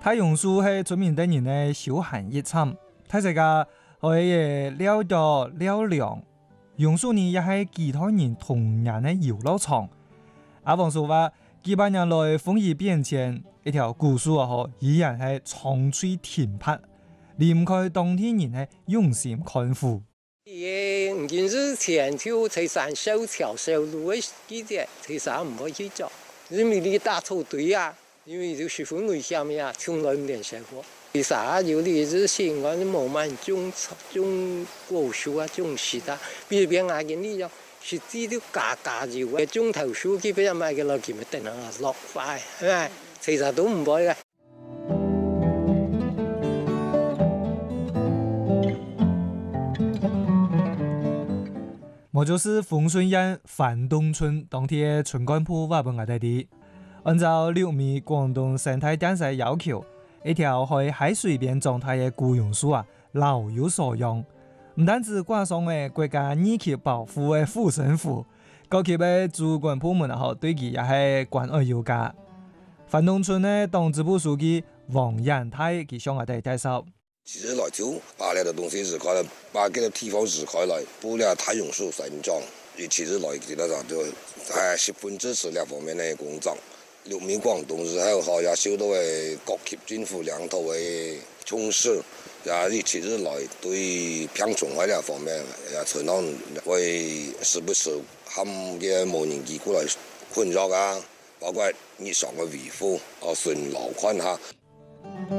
太榕樹係出名得人嘅休閒熱場，睇世界可以撩到撩涼。榕樹呢也係其他人童年嘅遊樂場。阿黃說話，幾百年來風雨變遷，一條古樹啊，依然係長翠挺拔，離唔開當地人係用心看護。 唔見之前就財山修橋修路嘅記者，財山唔可以去做，因為你大草堆啊，因為就十分危險呀，從來唔聯繫過。為啥有啲是先講啲慢慢種果樹啊，種樹啊，比如邊下嘅呢種樹枝都架住嘅，種頭樹基本上買嘅落去咪等下落塊，係咪？其實都唔會嘅。 我就是豐順縣范東村當天村幹部話俾我哋知，按照6米廣東生態電視要求，一條喺海水邊狀態嘅古榕樹啊，老有所用。唔單止掛上嘅國家二級保護嘅護身符，各級嘅主管部門啊，對佢也係關愛有加。范東村嘅黨支部書記王延泰佢向我哋介紹。 其實來就把那個東西是開了，把這個地方是開來，不了太榕樹生長。其實來基本上就係十分支持呢方面嘅工作。6米廣東日後也受到嘅各級政府領導嘅重視，也其實來對偏重喺呢方面，也可能會時不時喊嘅無人機過來困擾啊，包括日常嘅維護啊，順路看下。